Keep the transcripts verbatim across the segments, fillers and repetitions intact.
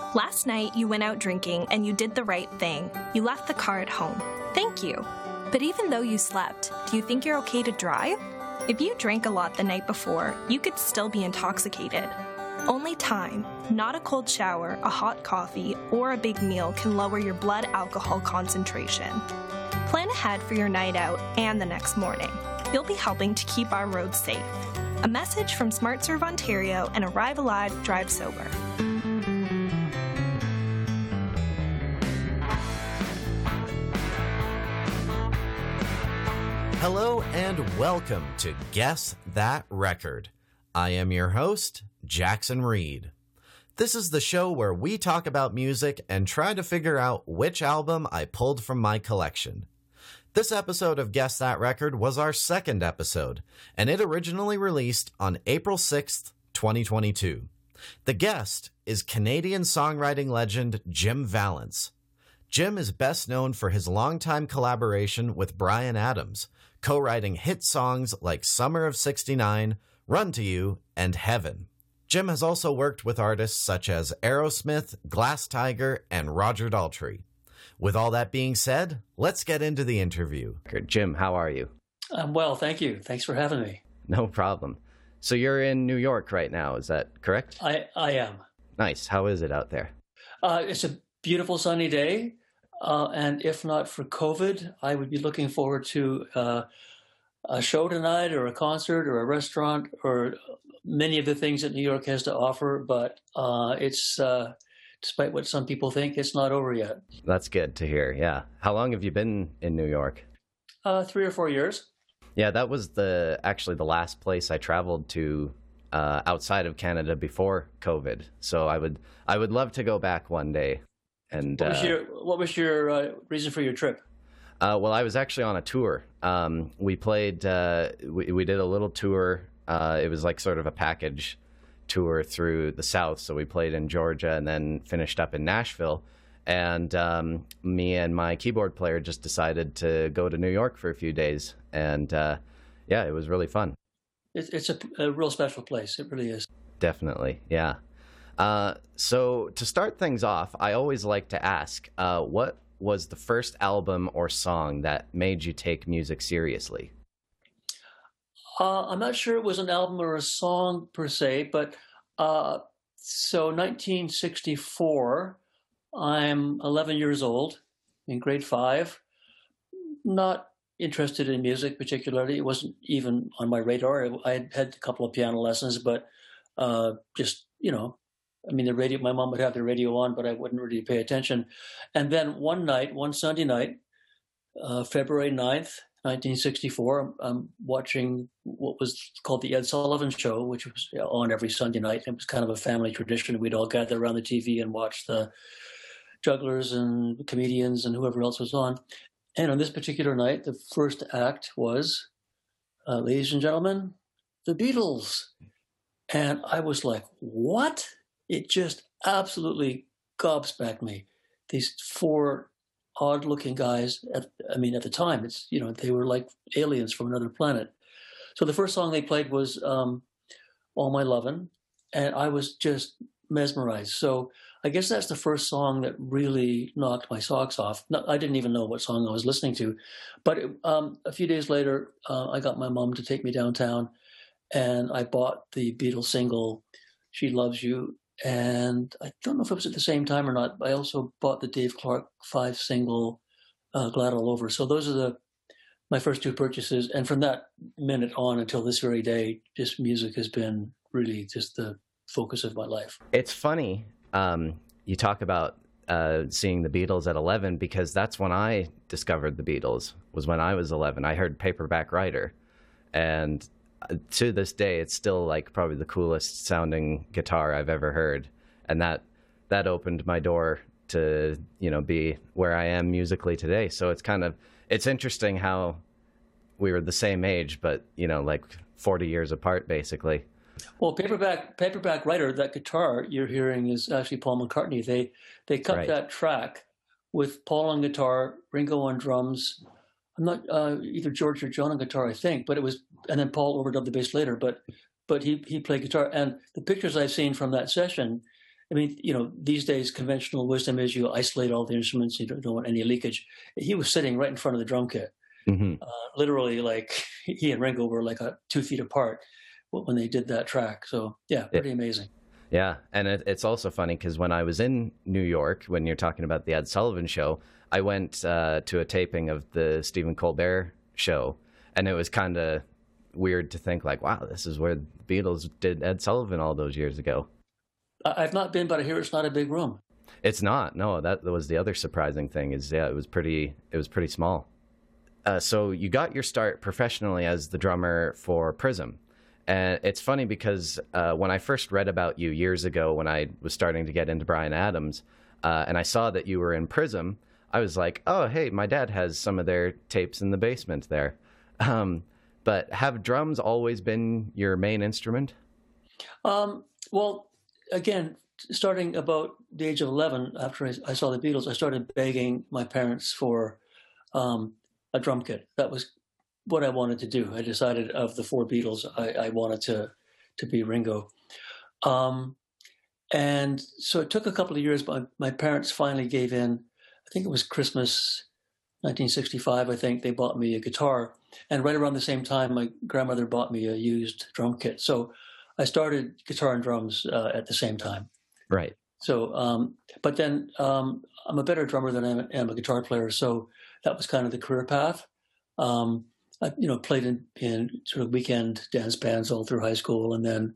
Last night, you went out drinking and you did the right thing. You left the car at home. Thank you. But even though you slept, do you think you're okay to drive? If you drank a lot the night before, you could still be intoxicated. Only time, not a cold shower, a hot coffee, or a big meal can lower your blood alcohol concentration. Plan ahead for your night out and the next morning. You'll be helping to keep our roads safe. A message from SmartServe Ontario and Arrive Alive, Drive Sober. Hello and welcome to Guess That Record. I am your host, Jackson Reed. This is the show where we talk about music and try to figure out which album I pulled from my collection. This episode of Guess That Record was our second episode, and it originally released on April sixth, twenty twenty-two. The guest is Canadian songwriting legend Jim Vallance. Jim is best known for his longtime collaboration with Bryan Adams, co-writing hit songs like Summer of sixty-nine, Run to You, and Heaven. Jim has also worked with artists such as Aerosmith, Glass Tiger, and Roger Daltrey. With all that being said, let's get into the interview. Jim, how are you? I'm well, thank you. Thanks for having me. No problem. So you're in New York right now, is that correct? I, I am. Nice. How is it out there? Uh, it's a beautiful sunny day. Uh, and if not for COVID, I would be looking forward to uh, a show tonight or a concert or a restaurant or many of the things that New York has to offer. But uh, it's, uh, despite what some people think, it's not over yet. That's good to hear, yeah. How long have you been in New York? Uh, three or four years. Yeah, that was the actually the last place I traveled to uh, outside of Canada before COVID. So I would I would love to go back one day. And what was uh, your what was your uh, reason for your trip? Uh, well, I was actually on a tour. Um, we played. Uh, we we did a little tour. Uh, it was like sort of a package tour through the South. So we played in Georgia and then finished up in Nashville. And um, me and my keyboard player just decided to go to New York for a few days. And uh, yeah, it was really fun. It's, it's a, a real special place. It really is. Definitely, yeah. Uh, so to start things off, I always like to ask, uh, what was the first album or song that made you take music seriously? Uh, I'm not sure it was an album or a song per se, but uh, so nineteen sixty-four, I'm eleven years old, in grade five, not interested in music particularly. It wasn't even on my radar. I had had a couple of piano lessons, but uh, just, you know, I mean, the radio, my mom would have the radio on, but I wouldn't really pay attention. And then one night, one Sunday night, uh, February ninth, nineteen sixty-four, I'm, I'm watching what was called the Ed Sullivan Show, which was on every Sunday night. It was kind of a family tradition. We'd all gather around the T V and watch the jugglers and comedians and whoever else was on. And on this particular night, the first act was, uh, ladies and gentlemen, the Beatles. And I was like, what? It just absolutely gobsmacked me. These four odd-looking guys, at, I mean, at the time, it's, you know, they were like aliens from another planet. So the first song they played was um, All My Lovin', and I was just mesmerized. So I guess that's the first song that really knocked my socks off. No, I didn't even know what song I was listening to. But it, um, a few days later, uh, I got my mom to take me downtown, and I bought the Beatles single, She Loves You. And I don't know if it was at the same time or not, but I also bought the Dave Clark five single, uh, Glad All Over. So those are the my first two purchases. And from that minute on until this very day, just music has been really just the focus of my life. It's funny. Um, you talk about uh, seeing the Beatles at eleven, because that's when I discovered the Beatles, was when I was eleven. I heard Paperback Writer. And to this day, it's still like probably the coolest sounding guitar I've ever heard. And that that opened my door to, you know, be where I am musically today. So it's kind of, it's interesting how we were the same age, but, you know, like forty years apart, basically. Well, paperback paperback writer, that guitar you're hearing is actually Paul McCartney. They they cut Right. that track with Paul on guitar, Ringo on drums. I'm not uh, either George or John on guitar, I think, but it was, and then Paul overdubbed the bass later. But but he he played guitar, and the pictures I've seen from that session, I mean, you know, these days conventional wisdom is you isolate all the instruments, you don't, don't want any leakage. He was sitting right in front of the drum kit, Mm-hmm. uh, literally like he and Ringo were like a, two feet apart when they did that track. So yeah, pretty amazing. Yeah, and it, it's also funny because when I was in New York, when you're talking about the Ed Sullivan Show, I went uh, to a taping of the Stephen Colbert Show, and it was kind of weird to think like, wow, this is where the Beatles did Ed Sullivan all those years ago. I've not been, but I hear it's not a big room. It's not. No, that was the other surprising thing is, yeah, it was pretty, it was pretty small. Uh, so you got your start professionally as the drummer for Prism. And it's funny because uh, when I first read about you years ago, when I was starting to get into Bryan Adams, uh, and I saw that you were in Prism, I was like, oh, hey, my dad has some of their tapes in the basement there. Um, but have drums always been your main instrument? Um, well, again, starting about the age of eleven, after I, I saw the Beatles, I started begging my parents for um, a drum kit. That was what I wanted to do. I decided of the four Beatles, I, I wanted to to be Ringo. Um, and so it took a couple of years, but my parents finally gave in. I think it was Christmas nineteen sixty-five, I think. They bought me a guitar. And right around the same time, my grandmother bought me a used drum kit. So I started guitar and drums uh, at the same time. Right. So, um, but then um, I'm a better drummer than I am a guitar player. So that was kind of the career path. Um, I, you know, played in, in sort of weekend dance bands all through high school, and then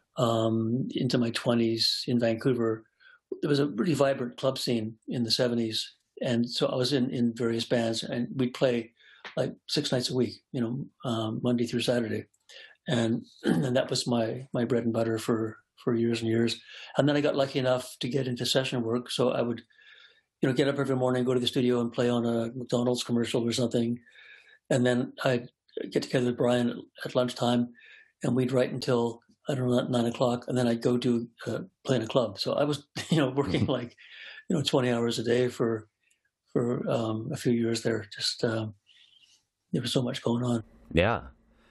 um, into my twenties in Vancouver. There was a really vibrant club scene in the seventies, and so I was in, in various bands, and we'd play like six nights a week, you know, um, Monday through Saturday, and and that was my my bread and butter for for years and years. And then I got lucky enough to get into session work, so I would, you know, get up every morning, go to the studio, and play on a McDonald's commercial or something. And then I'd get together with Brian at lunchtime, and we'd write until, I don't know, nine o'clock, and then I'd go do uh, play in a club. So I was, you know, working Mm-hmm. like, you know, twenty hours a day for for um, a few years there. Just um, there was so much going on. Yeah,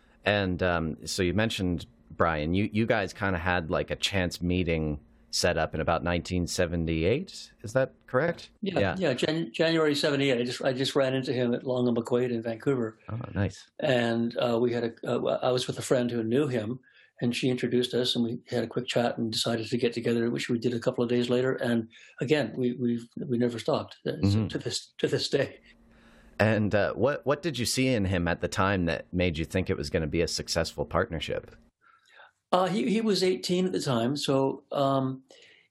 and um, so you mentioned Brian. You you guys kind of had like a chance meeting set up in about nineteen seventy-eight. Is that correct? Yeah, yeah. yeah Jan- January seventy-eight. I just I just ran into him at Long and McQuaid in Vancouver. Oh, nice. And uh, we had a. Uh, I was with a friend who knew him, and she introduced us, and we had a quick chat and decided to get together, which we did a couple of days later. And again, we we we never stopped Mm-hmm. to this to this day. And uh, what what did you see in him at the time that made you think it was going to be a successful partnership? Uh, he he was eighteen at the time, so um,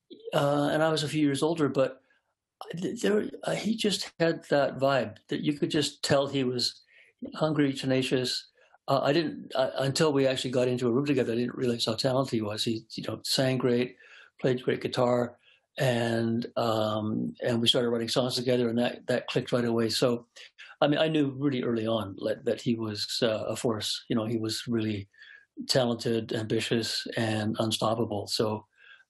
uh, and I was a few years older, but there uh, he just had that vibe that you could just tell he was hungry, tenacious. Uh, I didn't uh, until we actually got into a room together. I didn't realize how talented he was. He you know sang great, played great guitar, and um, and we started writing songs together, and that that clicked right away. So, I mean, I knew really early on that, that he was uh, a force. You know, he was really talented, ambitious, and unstoppable. So,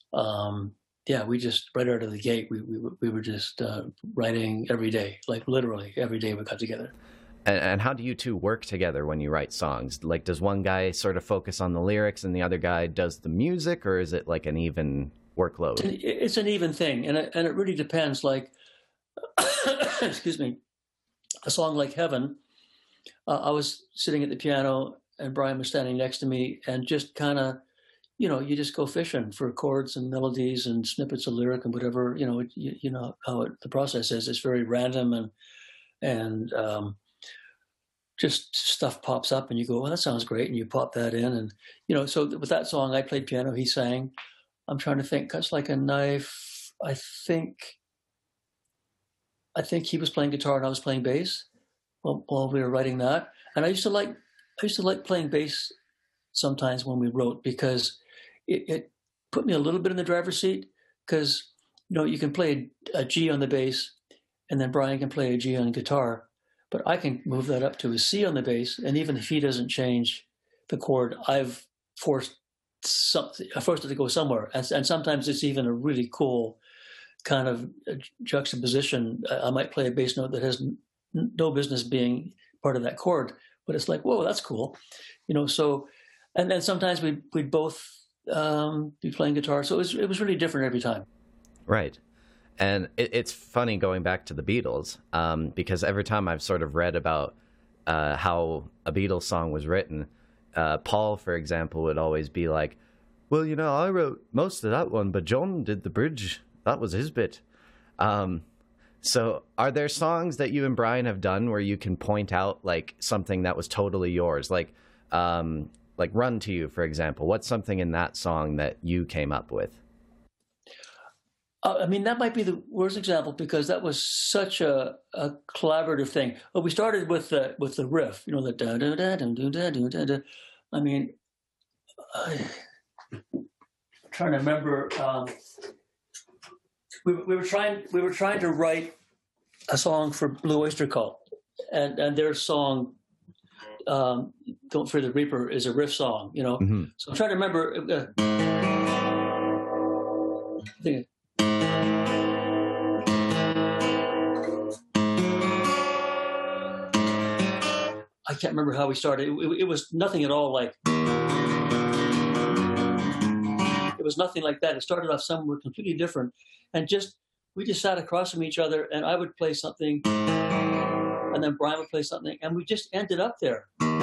um, yeah, we just right out of the gate, we we, we were just uh, writing every day, like literally every day we got together. And, and how do you two work together when you write songs? Like, does one guy sort of focus on the lyrics and the other guy does the music, or is it like an even workload? It's an, it's an even thing, and it, and it really depends. Like, excuse me, a song like Heaven, uh, I was sitting at the piano and Brian was standing next to me, and just kind of, you know, you just go fishing for chords and melodies and snippets of lyric and whatever, you know, you, you know how it, the process is. It's very random, and and um, just stuff pops up, and you go, well, that sounds great, and you pop that in, and you know, so with that song, I played piano, he sang. I'm trying to think. Cuts Like a Knife. I think. I think he was playing guitar and I was playing bass while, while we were writing that. And I used to like. I used to like playing bass sometimes when we wrote, because it, it put me a little bit in the driver's seat, because, you know, you can play a, a G on the bass and then Brian can play a G on guitar, but I can move that up to a C on the bass. And even if he doesn't change the chord, I've forced something, I forced it to go somewhere. And, and sometimes it's even a really cool kind of juxtaposition. I might play a bass note that has no business being part of that chord, but it's like, whoa, that's cool, you know. So, and then sometimes we we'd both um, be playing guitar. So it was, it was really different every time. Right. And it, it's funny going back to the Beatles, um, because every time I've sort of read about uh, how a Beatles song was written, uh, Paul, for example, would always be like, well, you know, I wrote most of that one, but John did the bridge. That was his bit. Um, so are there songs that you and Brian have done where you can point out like something that was totally yours? Like, um, like Run to You, for example. What's something in that song that you came up with? Uh, I mean, that might be the worst example because that was such a, a collaborative thing. But we started with the with the riff, you know, the da da da da da da da da. I mean, I, I'm trying to remember. Um, we we were trying we were trying to write a song for Blue Oyster Cult, and and their song, um, "Don't Fear the Reaper," is a riff song, you know. Mm-hmm. So I'm trying to remember. Uh, I think. I can't remember how we started. It, it, it was nothing at all like. It was nothing like that. It started off somewhere completely different, and just we just sat across from each other, and I would play something, and then Brian would play something, and we just ended up there.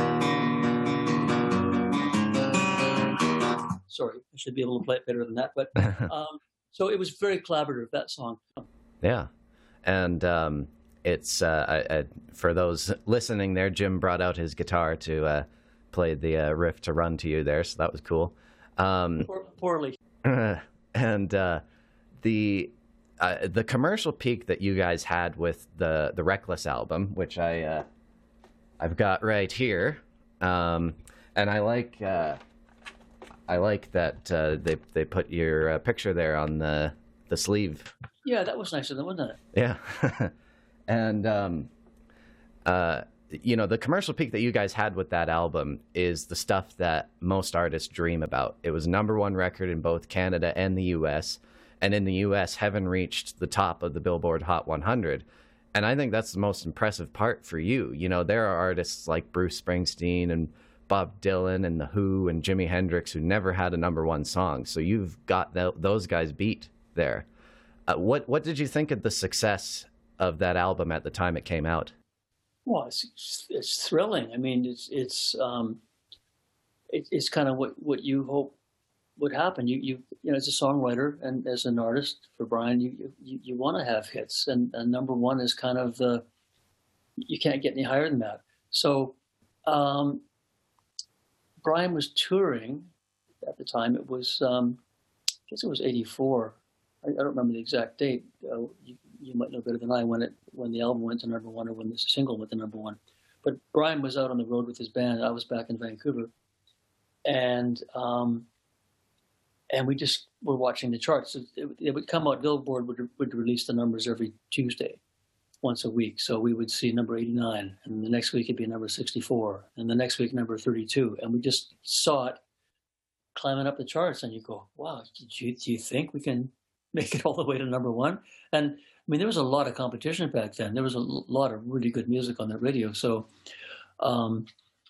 Sorry, I should be able to play it better than that, but um, so it was very collaborative, that song. Yeah, and. Um... It's uh, I, I, for those listening there, Jim brought out his guitar to uh, play the uh, riff to Run to You there, so that was cool. Um, Poor, poorly. And uh, the uh, the commercial peak that you guys had with the, the Reckless album, which I, uh, I've got right here, um, and I like uh, I like that uh, they they put your uh, picture there on the, the sleeve. Yeah, that was nice of them, wasn't it? Yeah. And, um, uh, you know, the commercial peak that you guys had with that album is the stuff that most artists dream about. It was number one record in both Canada and the U S. And in the U S, Heaven reached the top of the Billboard Hot one hundred. And I think that's the most impressive part for you. You know, there are artists like Bruce Springsteen and Bob Dylan and The Who and Jimi Hendrix who never had a number one song. So you've got th- those guys beat there. Uh, what, what did you think of the success of that album at the time it came out? Well, it's it's thrilling. I mean, it's it's um, it, it's kind of what, what you hope would happen. You you you know, as a songwriter and as an artist for Brian, you you, you want to have hits, and, and number one is kind of the you can't get any higher than that. So, um, Brian was touring at the time. It was um, I guess it was eighty-four. I, I don't remember the exact date. Uh, you, You might know better than I when it when the album went to number one or when the single went to number one. But Brian was out on the road with his band. I was back in Vancouver, and um, and we just were watching the charts. It, it would come out. Billboard would would release the numbers every Tuesday, once a week. So we would see number eighty-nine, and the next week it'd be number sixty-four, and the next week number thirty-two, and we just saw it climbing up the charts. And you go, "Wow, did you do you think we can make it all the way to number one?" And I mean, there was a lot of competition back then. There was a lot of really good music on the radio. So, um,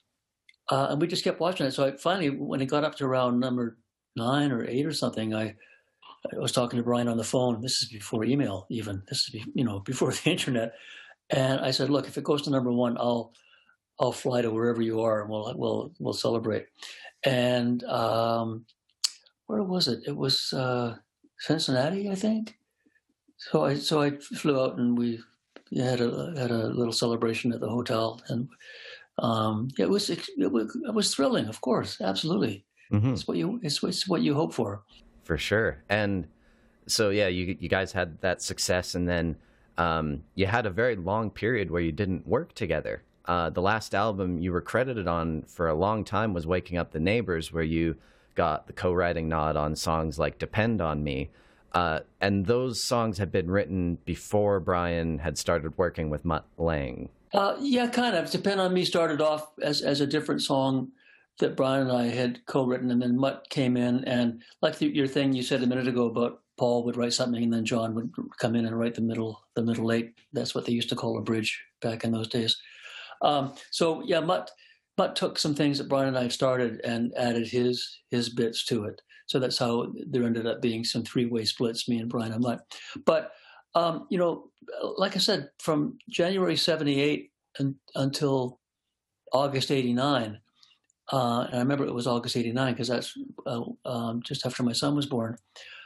uh, and we just kept watching it. So I, finally, when it got up to around number nine or eight or something, I, I was talking to Brian on the phone. This is before email even. This is, you know, before the internet. And I said, look, if it goes to number one, I'll, I'll fly to wherever you are and we'll, we'll, we'll celebrate. And um, where was it? It was uh, Cincinnati, I think. So I so I flew out and we had a had a little celebration at the hotel, and um, it was it was it was thrilling. Of course, absolutely. Mm-hmm. It's what you it's, it's what you hope for. For sure. And so yeah, you you guys had that success, and then um, you had a very long period where you didn't work together. Uh, the last album you were credited on for a long time was Waking Up the Neighbors, where you got the co-writing nod on songs like Depend on Me. Uh, and those songs had been written before Brian had started working with Mutt Lange. Uh, yeah, kind of. Depend on Me started off as, as a different song that Brian and I had co-written, and then Mutt came in, and like the, your thing you said a minute ago about Paul would write something and then John would come in and write the middle, the middle eight. That's what they used to call a bridge back in those days. Um, so yeah, Mutt, Mutt took some things that Brian and I had started and added his his bits to it. So that's how there ended up being some three-way splits, me and Brian and Mutt. But, um, you know, like I said, from January seventy-eight and, until August eighty-nine, uh, and I remember it was August eighty-nine because that's uh, um, just after my son was born,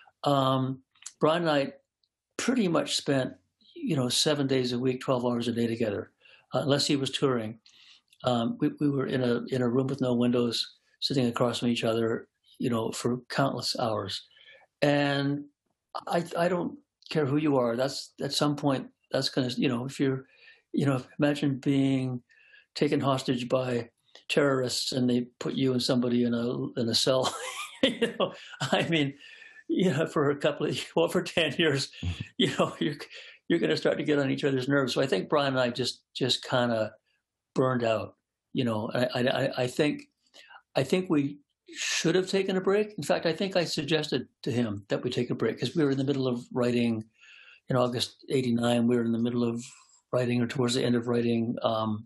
um, Brian and I pretty much spent, you know, seven days a week, twelve hours a day together, uh, unless he was touring. Um, we, we were in a in a room with no windows, sitting across from each other, you know, for countless hours. And I I don't care who you are. That's at some point that's going to, you know, if you're, you know, imagine being taken hostage by terrorists and they put you and somebody in a in a cell. You know, I mean, you know, for a couple of well, for ten years, you know, you're you're going to start to get on each other's nerves. So I think Brian and I just just kind of burned out. You know, I, I I think I think we should have taken a break. In fact, I think I suggested to him that we take a break because we were in the middle of writing in August eighty-nine. We were in the middle of writing or towards the end of writing. Um,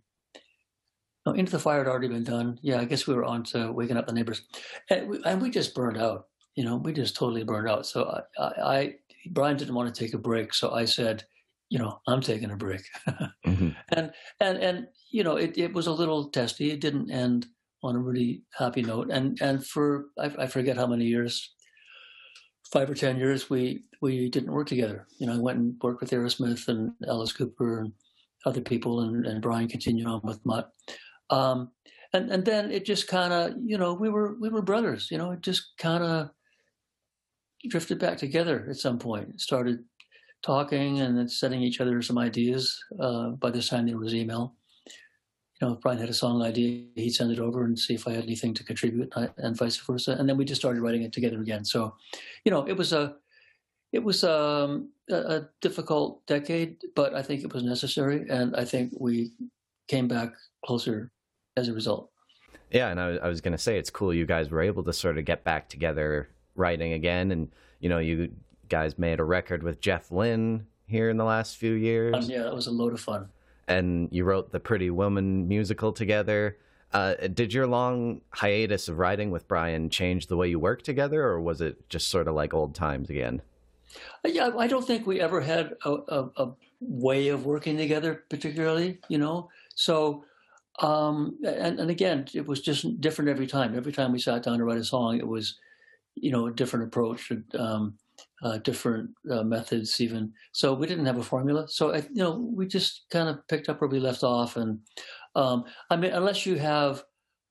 no, Into the Fire had already been done. Yeah, I guess we were on to Waking Up the Neighbors. And we, and we just burned out. You know, we just totally burned out. So I, I, I Brian didn't want to take a break. So I said, you know, I'm taking a break. Mm-hmm. And, and, and, you know, it, it was a little testy. It didn't end on a really happy note. And, and for, I, I forget how many years, five or ten years, we, we didn't work together. You know, I went and worked with Aerosmith and Alice Cooper and other people, and, and Brian continued on with Mutt. Um, and, and then it just kind of, you know, we were, we were brothers, you know, it just kind of drifted back together at some point, started talking and then sending each other some ideas. Uh, by this time there was email. You know, if Brian had a song idea, he'd send it over and see if I had anything to contribute, and vice versa. And then we just started writing it together again. So, you know, it was a, it was um, a, a difficult decade, but I think it was necessary. And I think we came back closer as a result. Yeah, and I, I was going to say, it's cool you guys were able to sort of get back together writing again. And, you know, you guys made a record with Jeff Lynne here in the last few years. Um, yeah, that was a load of fun. And you wrote the Pretty Woman musical together. Uh, did your long hiatus of writing with Brian change the way you work together, or was it just sort of like old times again? Yeah, I don't think we ever had a, a, a way of working together particularly, you know. So, um, and, and again, it was just different every time. Every time we sat down to write a song, it was, you know, a different approach, um, uh, different uh, methods even. So we didn't have a formula. So, I, you know, we just kind of picked up where we left off. And um, I mean, unless you have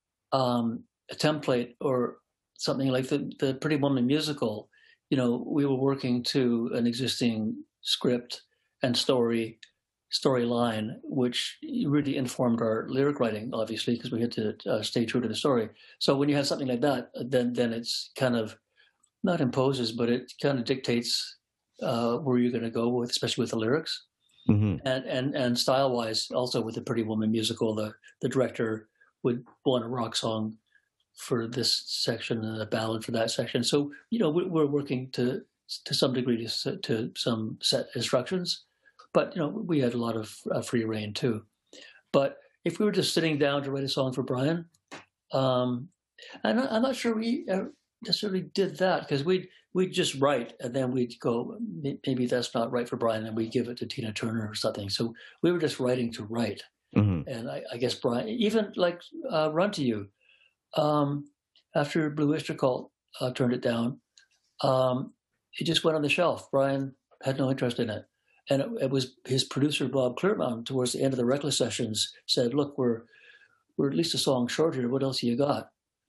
um, a template or something like the, the Pretty Woman musical, you know, we were working to an existing script and story storyline, which really informed our lyric writing, obviously, because we had to uh, stay true to the story. So when you have something like that, then then it's kind of not imposes, but it kind of dictates uh, where you're going to go with, especially with the lyrics. Mm-hmm. And and and style wise, also with the Pretty Woman musical, the the director would want a rock song for this section and a ballad for that section. So you know we're working to to some degree to, to some set instructions. But, you know, we had a lot of uh, free reign, too. But if we were just sitting down to write a song for Brian, um, I'm, not, I'm not sure we necessarily did that, because we'd, we'd just write, and then we'd go, maybe that's not right for Brian, and we'd give it to Tina Turner or something. So we were just writing to write. Mm-hmm. And I, I guess Brian, even like uh, Run to You, um, after Blue Oyster Cult uh, turned it down, um, it just went on the shelf. Brian had no interest in it. And it, it was his producer, Bob Clearmountain, towards the end of the Reckless sessions, said, look, we're we're at least a song short here. What else you got?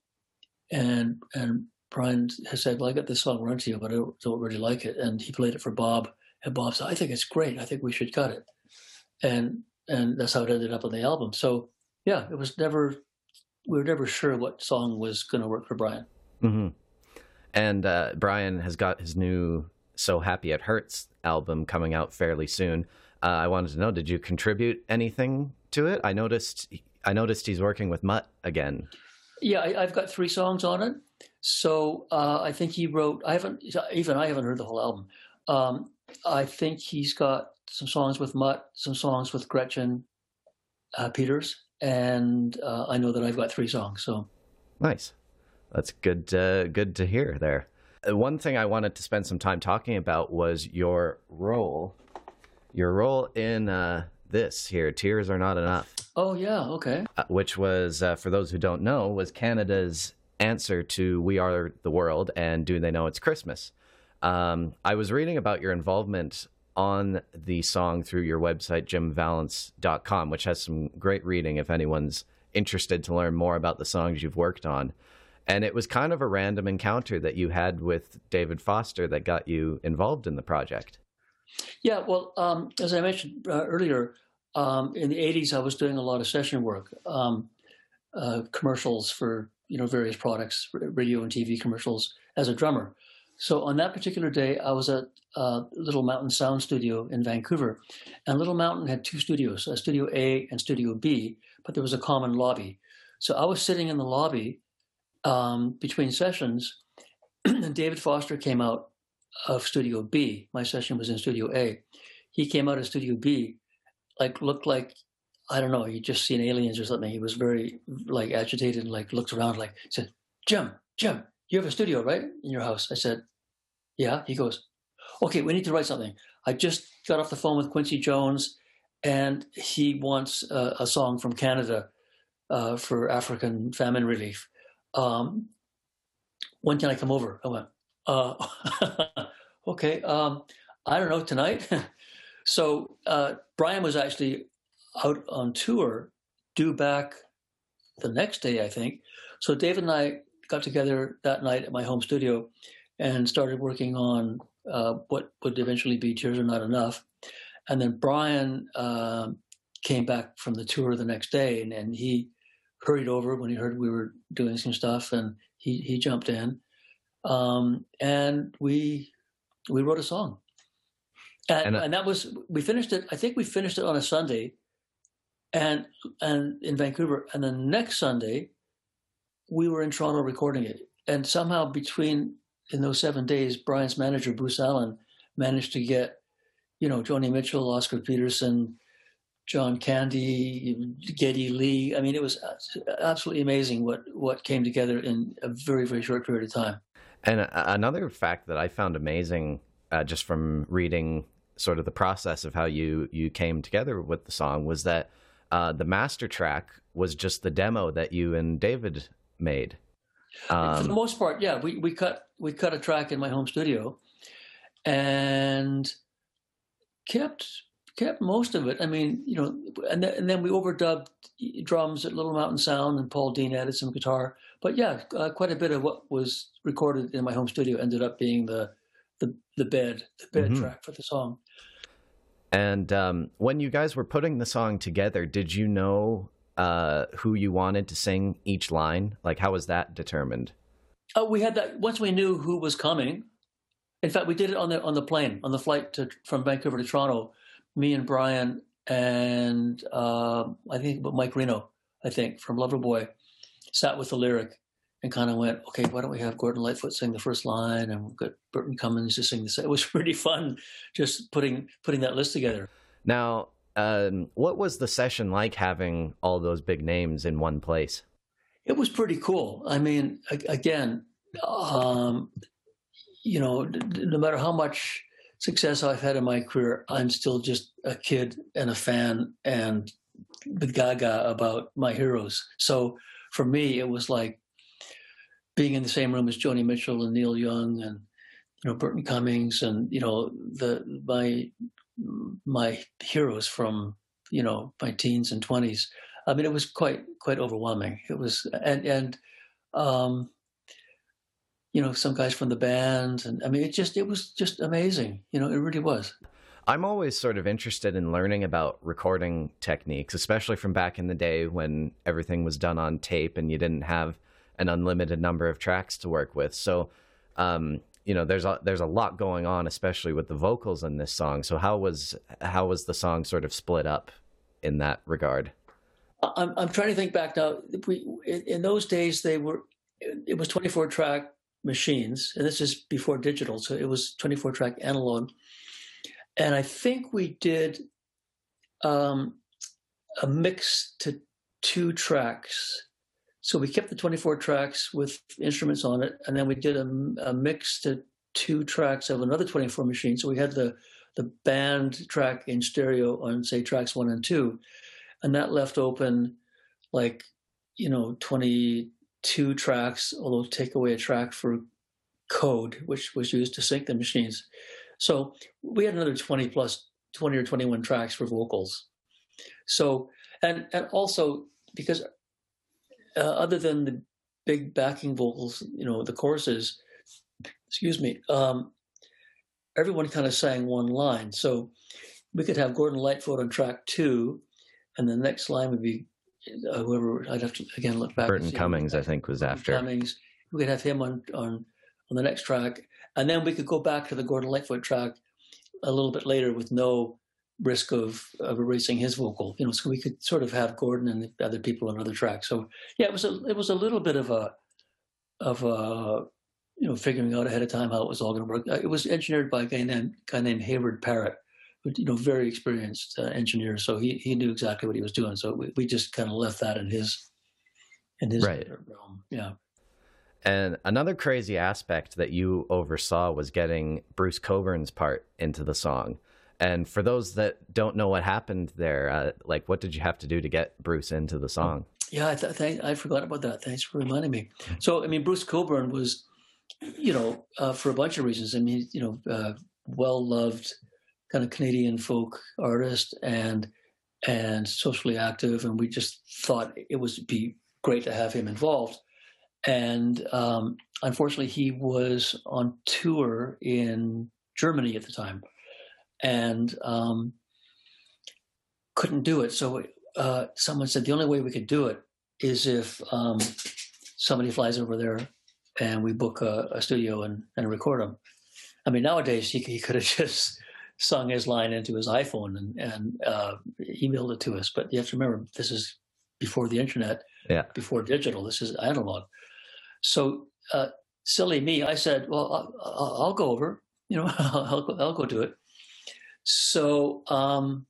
And and Brian has said, well, I got this song Run to You, but I don't, don't really like it. And he played it for Bob. And Bob said, I think it's great. I think we should cut it. And and that's how it ended up on the album. So, yeah, it was never, we were never sure what song was going to work for Brian. Mm-hmm. And uh, Brian has got his new So Happy It Hurts album coming out fairly soon. Uh, I wanted to know, did you contribute anything to it? I noticed I noticed he's working with Mutt again. Yeah, I, I've got three songs on it. So uh, I think he wrote, I haven't, even I haven't heard the whole album. Um, I think he's got some songs with Mutt, some songs with Gretchen uh, Peters, and uh, I know that I've got three songs. So nice. That's good. Uh, good to hear there. Uh, One thing I wanted to spend some time talking about was your role, your role in uh, this here, Tears Are Not Enough. Oh, yeah, okay. Uh, which was, uh, for those who don't know, was Canada's answer to We Are the World and Do They Know It's Christmas. Um, I was reading about your involvement on the song through your website, jim valance dot com, which has some great reading if anyone's interested to learn more about the songs you've worked on. And it was kind of a random encounter that you had with David Foster that got you involved in the project. Yeah, well, um, as I mentioned uh, earlier, um, in the eighties, I was doing a lot of session work, um, uh, commercials for, you know, various products, radio and T V commercials as a drummer. So on that particular day, I was at uh, Little Mountain Sound Studio in Vancouver. And Little Mountain had two studios, uh, Studio A and Studio B, but there was a common lobby. So I was sitting in the lobby um, between sessions, and David Foster came out of Studio B. My session was in Studio A. He came out of Studio B, like looked like, I don't know, he'd just seen aliens or something. He was very like agitated and like looked around like, said, Jim, Jim, you have a studio, right, in your house? I said, yeah. He goes, okay, we need to write something. I just got off the phone with Quincy Jones, and he wants uh, a song from Canada uh, for African famine relief. Um, when can I come over? I went, uh, okay, um, I don't know, tonight. So uh, Brian was actually out on tour, due back the next day, I think. So David and I got together that night at my home studio and started working on uh, what would eventually be Tears Are Not Enough. And then Brian uh, came back from the tour the next day, and, and he hurried over when he heard we were doing some stuff, and he, he jumped in. Um, and we we wrote a song. And, and, uh, and that was, we finished it, I think we finished it on a Sunday and and in Vancouver. And the next Sunday, we were in Toronto recording it. And somehow between, in those seven days, Brian's manager, Bruce Allen, managed to get, you know, Joni Mitchell, Oscar Peterson, John Candy, Geddy Lee. I mean, it was absolutely amazing what, what came together in a very, very short period of time. And a- another fact that I found amazing, uh, just from reading sort of the process of how you, you came together with the song, was that uh, the master track was just the demo that you and David made. Um, For the most part, yeah, we, we cut we cut a track in my home studio, and kept kept most of it. I mean, you know, and then, and then we overdubbed drums at Little Mountain Sound, and Paul Dean added some guitar. But yeah, uh, quite a bit of what was recorded in my home studio ended up being the the, the bed the bed mm-hmm. track for the song. And um, when you guys were putting the song together, did you know uh, who you wanted to sing each line? Like, how was that determined? Uh, we had that once we knew who was coming. In fact, we did it on the on the plane, on the flight to, from Vancouver to Toronto. Me and Brian and uh, I think Mike Reno, I think, from Loverboy, sat with the lyric and kind of went, okay, why don't we have Gordon Lightfoot sing the first line, and we've got Burton Cummins to sing the second. It was pretty fun just putting putting that list together. Now, um, what was the session like having all those big names in one place? It was pretty cool. I mean, again, um, you know, no matter how much success I've had in my career, I'm still just a kid and a fan and gaga about my heroes. So for me, it was like being in the same room as Joni Mitchell and Neil Young and, you know, Burton Cummings and, you know, the my my heroes from, you know, my teens and twenties. I mean, it was quite quite overwhelming. It was, and and um, you know, some guys from the band, and I mean, it just it was just amazing. You know, it really was. I'm always sort of interested in learning about recording techniques, especially from back in the day when everything was done on tape and you didn't have an unlimited number of tracks to work with. So, um, you know, there's a there's a lot going on, especially with the vocals in this song. So, how was how was the song sort of split up in that regard? I'm I'm trying to think back now. We in those days they were it was twenty-four track machines, and this is before digital, so it was twenty-four track analog. And I think we did um, a mix to two tracks. So we kept the twenty-four tracks with instruments on it, and then we did a, a mix to two tracks of another twenty-four machine. So we had the the band track in stereo on, say, tracks one and two, and that left open like, you know, twenty-two tracks, although take away a track for code, which was used to sync the machines. So we had another twenty plus, twenty or twenty-one tracks for vocals. So, and, and also because uh, other than the big backing vocals, you know, the choruses, excuse me, um, everyone kind of sang one line. So we could have Gordon Lightfoot on track two, and the next line would be uh, whoever, I'd have to again look back. Burton Cummings, I think, was after. Cummings. We could have him on, on, on the next track. And then we could go back to the Gordon Lightfoot track a little bit later with no risk of, of erasing his vocal. You know, so we could sort of have Gordon and the other people on other tracks. So yeah, it was a, it was a little bit of a, of a, you know, figuring out ahead of time how it was all going to work. It was engineered by a guy named, guy named Hayward Parrott, who, you know, very experienced uh, engineer. So he, he knew exactly what he was doing. So we, we just kind of left that in his, in his right. realm. Yeah. And another crazy aspect that you oversaw was getting Bruce Coburn's part into the song. And for those that don't know what happened there, uh, like, what did you have to do to get Bruce into the song? Yeah, I, th- th- I forgot about that. Thanks for reminding me. So, I mean, Bruce Coburn was, you know, uh, for a bunch of reasons. I mean, you know, uh, well-loved kind of Canadian folk artist and and socially active. And we just thought it would be great to have him involved. And um, unfortunately, he was on tour in Germany at the time and um, couldn't do it. So uh, someone said the only way we could do it is if um, somebody flies over there and we book a, a studio and, and record him. I mean, nowadays he, he could have just sung his line into his iPhone and, and uh, emailed it to us. But you have to remember, this is before the internet, yeah. before digital. This is analog. So uh, silly me, I said, well, I'll, I'll go over, you know, I'll, go, I'll go do it. So, um,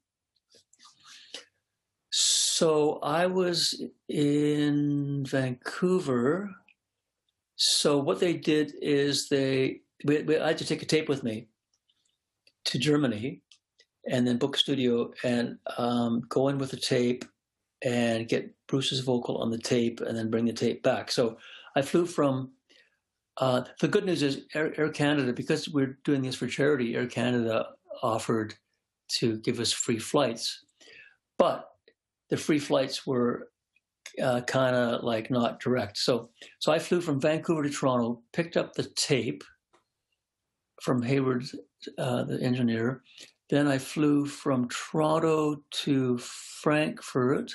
so I was in Vancouver. So what they did is they, we, we, I had to take a tape with me to Germany and then book a studio and um, go in with the tape and get Bruce's vocal on the tape and then bring the tape back. So I flew from, uh, the good news is Air, Air Canada, because we're doing this for charity, Air Canada offered to give us free flights. But the free flights were uh, kind of like not direct. So so I flew from Vancouver to Toronto, picked up the tape from Hayward, uh, the engineer. Then I flew from Toronto to Frankfurt.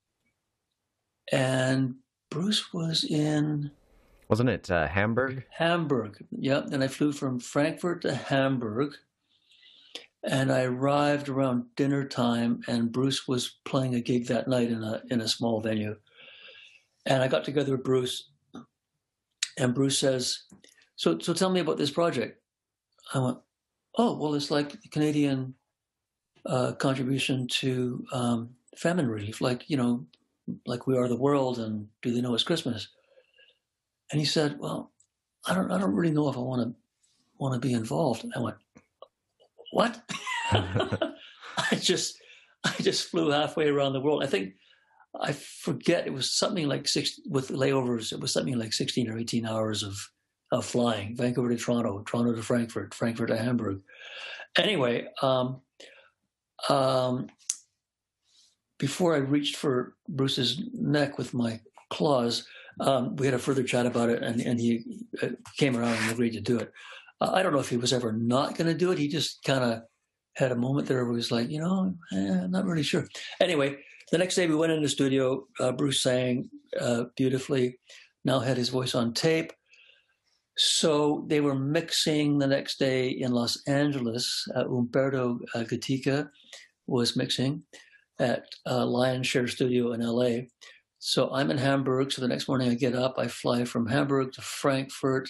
And Bruce was in... Wasn't it uh, Hamburg? Hamburg, yeah. Then I flew from Frankfurt to Hamburg. And I arrived around dinner time, and Bruce was playing a gig that night in a in a small venue. And I got together with Bruce, and Bruce says, so so tell me about this project. I went, oh, well, it's like the Canadian uh, contribution to um, famine relief, like, you know, like We Are the World and Do They Know It's Christmas? And he said, well, I don't I don't really know if I want to want to be involved. I went, what? I just I just flew halfway around the world. I think I forget it was something like six with layovers. It was something like sixteen or eighteen hours of of flying. Vancouver to Toronto, Toronto to Frankfurt, Frankfurt to Hamburg. Anyway, um, um, before I reached for Bruce's neck with my claws, um, we had a further chat about it, and, and he came around and agreed to do it. Uh, I don't know if he was ever not going to do it. He just kind of had a moment there where he was like, you know, eh, I'm not really sure. Anyway, the next day we went in the studio. Uh, Bruce sang uh, beautifully, now had his voice on tape. So they were mixing the next day in Los Angeles. Uh, Umberto uh, Gatica was mixing at uh, Lion's Share Studio in L A. So I'm in Hamburg. So the next morning I get up, I fly from Hamburg to Frankfurt,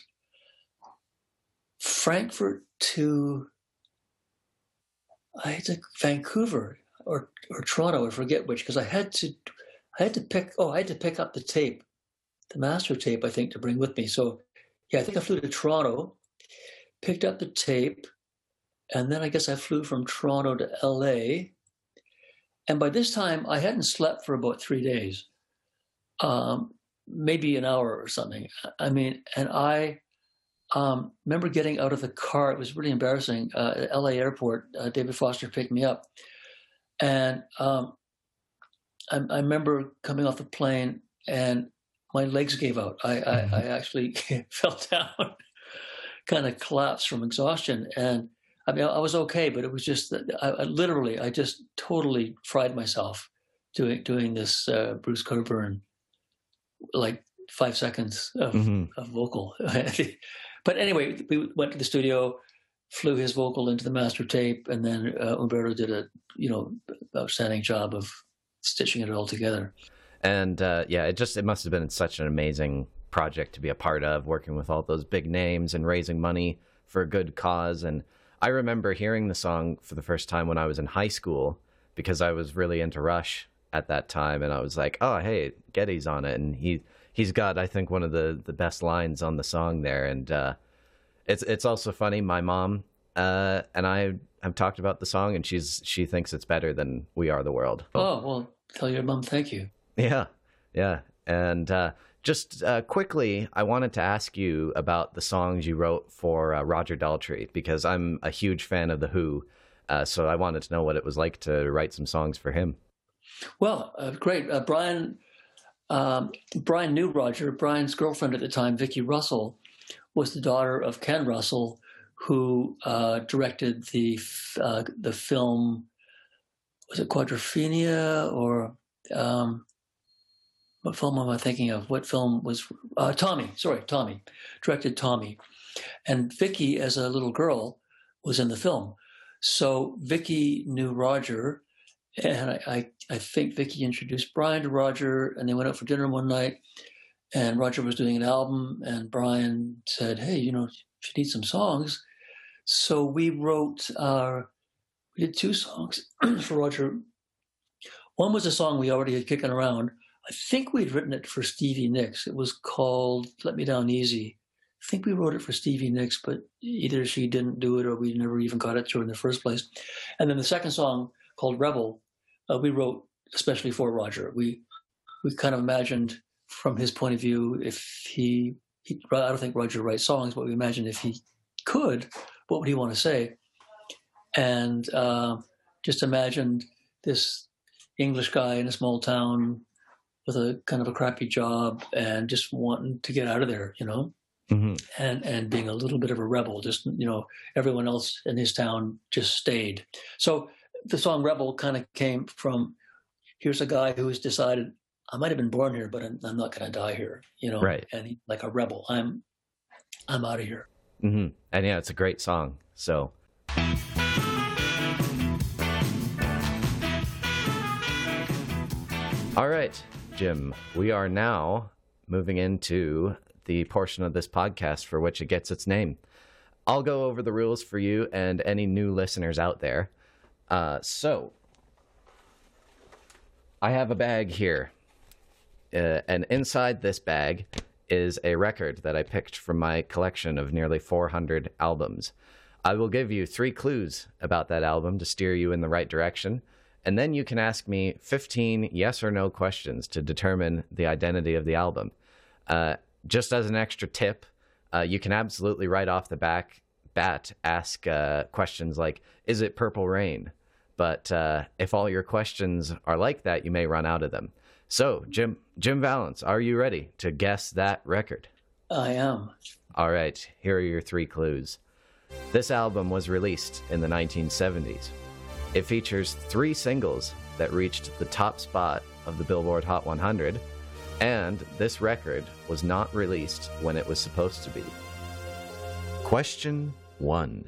Frankfurt to I had to Vancouver or or Toronto, I forget which, because I had to I had to pick oh I had to pick up the tape the master tape, I think, to bring with me. So, yeah, I think I flew to Toronto, picked up the tape, and then I guess I flew from Toronto to L A. And by this time, I hadn't slept for about three days, um, maybe an hour or something. I mean, and I um, remember getting out of the car. It was really embarrassing. Uh, at L A airport, uh, David Foster picked me up. And um, I, I remember coming off the plane and my legs gave out. I, I, I actually fell down, kind of collapsed from exhaustion. And I mean, I was okay, but it was just that I, I literally, I just totally fried myself doing doing this uh, Bruce Cockburn, like five seconds of, mm-hmm. of vocal. But anyway, we went to the studio, flew his vocal into the master tape, and then uh, Umberto did a you know outstanding job of stitching it all together. And uh, yeah, it just it must have been such an amazing project to be a part of, working with all those big names and raising money for a good cause. And I remember hearing the song for the first time when I was in high school, because I was really into Rush at that time, and I was like, oh, hey, Geddy's on it, and he he's got, I think, one of the the best lines on the song there. And uh, it's it's also funny. My mom uh, and I have talked about the song, and she's she thinks it's better than We Are the World. Oh, well, tell your mom thank you. Yeah, yeah, and uh, just uh, quickly, I wanted to ask you about the songs you wrote for uh, Roger Daltrey, because I'm a huge fan of The Who, uh, so I wanted to know what it was like to write some songs for him. Well, uh, great. Uh, Brian um, Brian knew Roger. Brian's girlfriend at the time, Vicki Russell, was the daughter of Ken Russell, who uh, directed the uh, the film, was it Quadrophenia or... Um, What film am I thinking of? What film was uh, Tommy? Sorry, Tommy directed Tommy, and Vicki, as a little girl, was in the film. So Vicki knew Roger, and I, I, I think Vicki introduced Brian to Roger, and they went out for dinner one night. And Roger was doing an album, and Brian said, "Hey, you know, you need some songs." So we wrote. Uh, we did two songs for Roger. One was a song we already had kicking around. I think we'd written it for Stevie Nicks. It was called Let Me Down Easy. I think we wrote it for Stevie Nicks, but either she didn't do it or we never even got it to her in the first place. And then the second song, called Rebel, uh, we wrote especially for Roger. We we kind of imagined from his point of view, if he, he I don't think Roger writes songs, but we imagined if he could, what would he want to say? And uh, just imagined this English guy in a small town with a kind of a crappy job and just wanting to get out of there, you know, mm-hmm. and and being a little bit of a rebel. Just, you know, everyone else in his town just stayed. So the song Rebel kind of came from, here's a guy who has decided, I might have been born here, but I'm, I'm not going to die here, you know, right. And he, like a rebel, I'm I'm out of here. Mm-hmm. And yeah, it's a great song. So. All right, Jim, we are now moving into the portion of this podcast for which it gets its name. I'll go over the rules for you and any new listeners out there. Uh, so, I have a bag here, uh, and inside this bag is a record that I picked from my collection of nearly four hundred albums. I will give you three clues about that album to steer you in the right direction. And then you can ask me fifteen yes or no questions to determine the identity of the album. Uh, just as an extra tip, uh, you can absolutely right off the back bat ask uh, questions like, is it Purple Rain? But uh, if all your questions are like that, you may run out of them. So, Jim, Jim Vallance, are you ready to guess that record? I am. All right, here are your three clues. This album was released in the nineteen seventies. It features three singles that reached the top spot of the Billboard Hot one hundred, and this record was not released when it was supposed to be. Question one.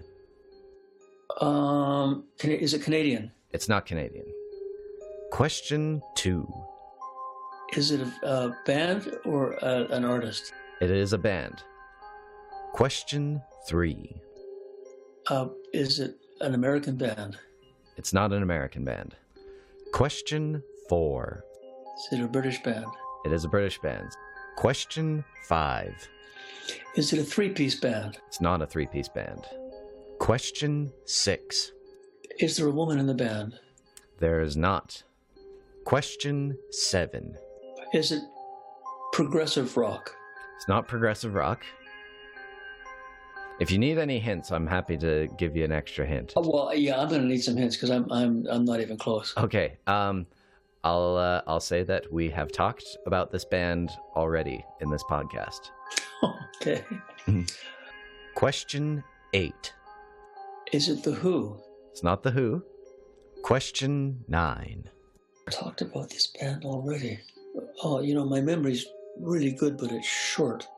Um, is it Canadian? It's not Canadian. Question two. Is it a, a band or a, an artist? It is a band. Question three. Uh, is it an American band? It's not an American band. Question four. Is it a British band? It is a British band. Question five. Is it a three-piece band? It's not a three-piece band. Question six. Is there a woman in the band? There is not. Question seven. Is it progressive rock? It's not progressive rock. If you need any hints, I'm happy to give you an extra hint. Oh, well, yeah, I'm going to need some hints because I'm I'm I'm not even close. Okay. Um, I'll uh, I'll say that we have talked about this band already in this podcast. Okay. Question eight. Is it The Who? It's not The Who. Question nine. I talked about this band already. Oh, you know, my memory's really good, but it's short.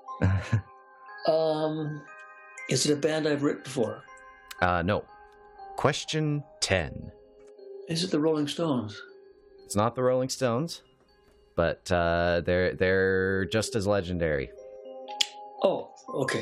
um, is it a band I've written before? Uh, no. Question ten. Is it the Rolling Stones? It's not the Rolling Stones, but uh, they're they're just as legendary. Oh, okay.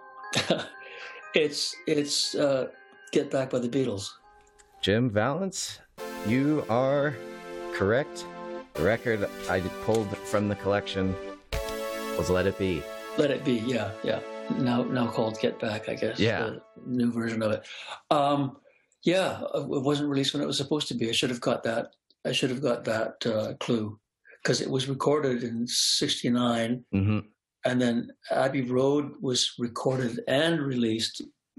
it's it's uh, Get Back by the Beatles. Jim Valance, you are correct. The record I pulled from the collection was Let It Be. Let It Be, yeah, yeah. Now now called Get Back, I guess. Yeah. The new version of it. Um, yeah, it wasn't released when it was supposed to be. I should have got that. I should have got that uh, clue because it was recorded in sixty-nine. Mm-hmm. And then Abbey Road was recorded and released.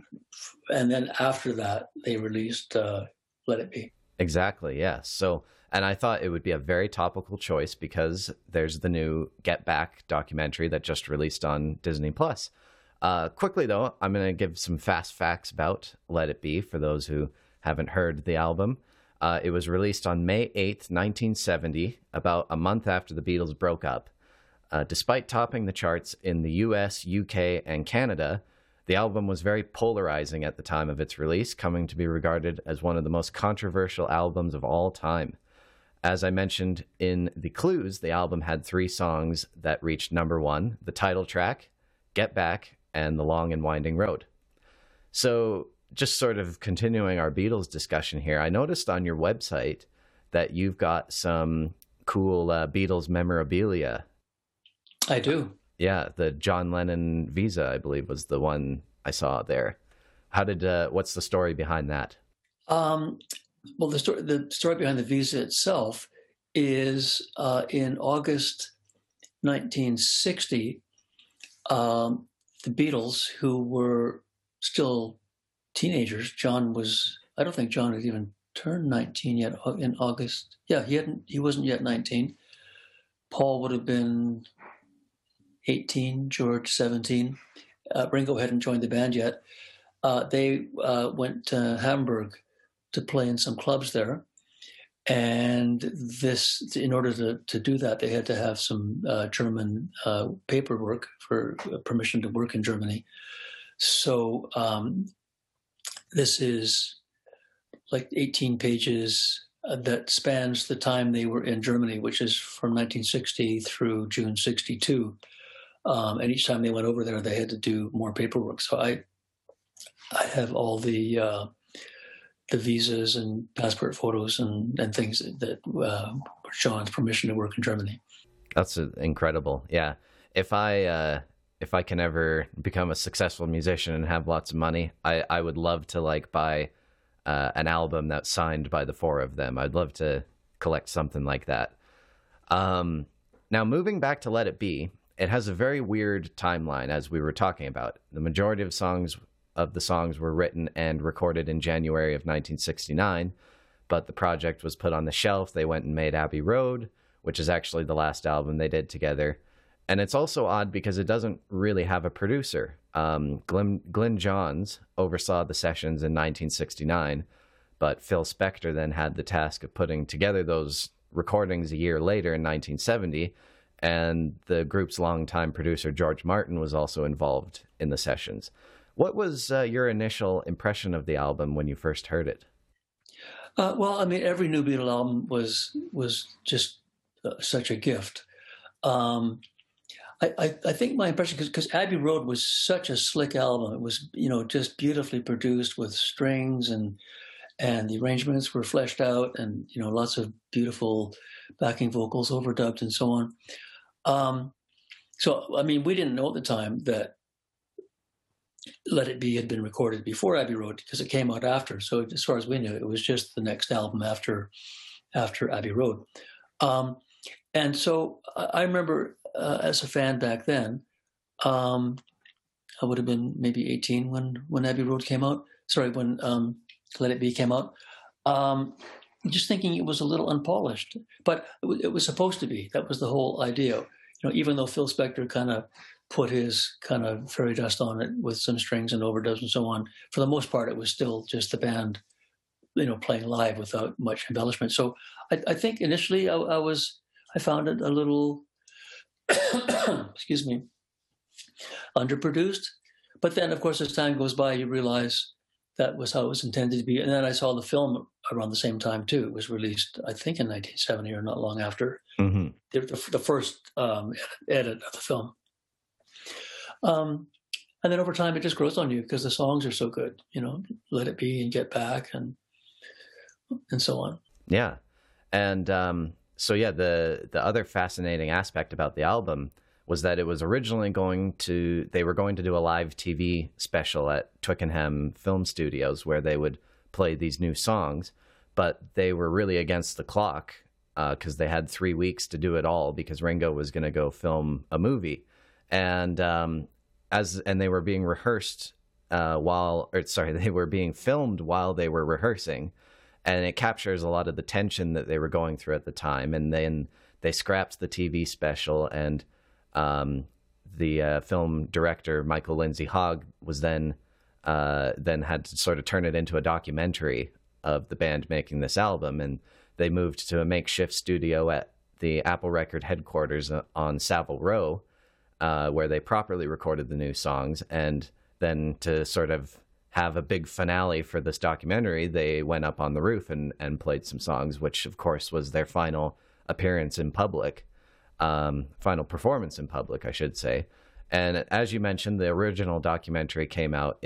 And then after that, they released uh, Let It Be. Exactly, yeah. So, and I thought it would be a very topical choice because there's the new Get Back documentary that just released on Disney Plus. Uh, quickly, though, I'm going to give some fast facts about Let It Be for those who haven't heard the album. Uh, it was released on May eighth, nineteen seventy, about a month after the Beatles broke up. Uh, despite topping the charts in the U S, U K, and Canada, the album was very polarizing at the time of its release, coming to be regarded as one of the most controversial albums of all time. As I mentioned in the clues, the album had three songs that reached number one: the title track, Get Back, and The Long and Winding Road. So, just sort of continuing our Beatles discussion here, I noticed on your website that you've got some cool uh, Beatles memorabilia. I do. Yeah, the John Lennon Visa, I believe, was the one I saw there. How did? Uh, what's the story behind that? Um, well, the story the story behind the Visa itself is uh, in August nineteen sixty. Um, the Beatles, who were still teenagers, John was. I don't think John had even turned nineteen yet in August. Yeah, he hadn't. He wasn't yet nineteen. Paul would have been eighteen, George seventeen. Uh, Ringo hadn't joined the band yet. Uh, they uh, went to Hamburg to play in some clubs there. And this, in order to, to do that, they had to have some uh, German uh, paperwork for permission to work in Germany. So um, this is like eighteen pages uh, that spans the time they were in Germany, which is from nineteen sixty through June sixty-two. Um, and each time they went over there, they had to do more paperwork. So I, I have all the uh, the visas and passport photos and, and things that uh, John's permission to work in Germany. That's incredible. Yeah, if I uh, if I can ever become a successful musician and have lots of money, I, I would love to like buy uh, an album that's signed by the four of them. I'd love to collect something like that. Um, now, moving back to Let It Be. It has a very weird timeline, as we were talking about. The majority of songs of the songs were written and recorded in January of nineteen sixty-nine, but the project was put on the shelf. They went and made Abbey Road, which is actually the last album they did together. And it's also odd because it doesn't really have a producer. Um, Glenn, Glenn Johns oversaw the sessions in nineteen sixty-nine, but Phil Spector then had the task of putting together those recordings a year later in nineteen seventy. And the group's longtime producer, George Martin, was also involved in the sessions. What was uh, your initial impression of the album when you first heard it? Uh, well, I mean, every new Beatle album was was just uh, such a gift. Um, I, I, I think my impression, because Abbey Road was such a slick album. It was, you know, just beautifully produced with strings and and the arrangements were fleshed out and, you know, lots of beautiful backing vocals overdubbed and so on. Um, so, I mean, we didn't know at the time that Let It Be had been recorded before Abbey Road because it came out after. So as far as we knew, it was just the next album after after Abbey Road. Um, and so I remember uh, as a fan back then, um, I would have been maybe eighteen when, when Abbey Road came out. Sorry, when um, Let It Be came out. Um, just thinking it was a little unpolished, but it, it was supposed to be. That was the whole idea. You know, even though Phil Spector kind of put his kind of fairy dust on it with some strings and overdubs and so on, for the most part, it was still just the band, you know, playing live without much embellishment. So I, I think initially I, I was, I found it a little, excuse me, underproduced. But then, of course, as time goes by, you realize that was how it was intended to be. And then I saw the film around the same time, too. It was released, I think, in nineteen seventy or not long after. Mm-hmm. the, the, the first um, edit of the film. Um, and then over time, it just grows on you because the songs are so good, you know, Let It Be and Get Back and and so on. Yeah. And um, so, yeah, the, the other fascinating aspect about the album was that it was originally going to, they were going to do a live T V special at Twickenham Film Studios where they would play these new songs, but they were really against the clock because uh, they had three weeks to do it all because Ringo was going to go film a movie. And um, as and they were being rehearsed uh, while, or sorry, they were being filmed while they were rehearsing, and it captures a lot of the tension that they were going through at the time. And then they scrapped the T V special, and um, the uh, film director Michael Lindsay Hogg was then uh, then had to sort of turn it into a documentary of the band making this album, and they moved to a makeshift studio at the Apple Record headquarters on Savile Row. Uh, where they properly recorded the new songs, and then to sort of have a big finale for this documentary, they went up on the roof and, and played some songs, which of course was their final appearance in public, um, final performance in public, I should say. And as you mentioned, the original documentary came out